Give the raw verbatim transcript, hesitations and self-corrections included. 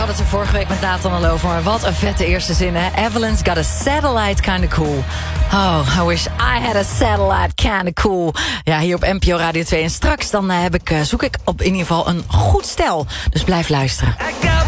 had het er vorige week met Nathan al over, maar wat een vette eerste zin, hè? Evelyn's got a satellite kinda cool. Oh, I wish I had a satellite kinda cool. Ja, hier op N P O Radio twee. En straks dan uh, heb ik, uh, zoek ik op in ieder geval een goed stel. Dus blijf luisteren.